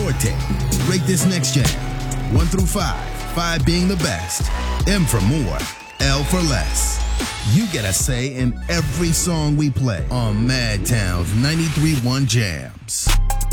Forte. Rate this next jam. 1 through 5. 5 being the best. M for more. L for less. You get a say in every song we play on Madtown's 93.1 Jams.